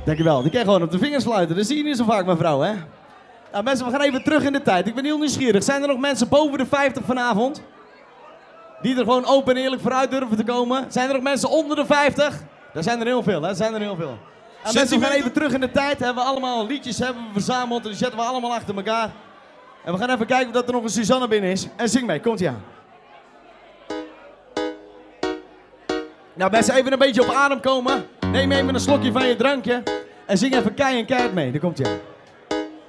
Dankjewel. Die kan gewoon op de vingers fluiten. Dat zie je niet zo vaak, mevrouw, hè? Nou, mensen, we gaan even terug in de tijd. Ik ben heel nieuwsgierig. Zijn er nog mensen boven de 50 vanavond? Die er gewoon open en eerlijk vooruit durven te komen? Zijn er nog mensen onder de 50? Daar zijn er heel veel, hè? Er zijn er heel veel. Nou, mensen, we gaan even terug in de tijd. Hebben we allemaal liedjes hebben we verzameld. En die zetten we allemaal achter elkaar. En we gaan even kijken of er nog een Suzanne binnen is. En zing mee. Komt-ie aan. Nou, mensen, even een beetje op adem komen. Neem even een slokje van je drankje. En zing even Kei en Keihard mee. Daar komt-ie aan.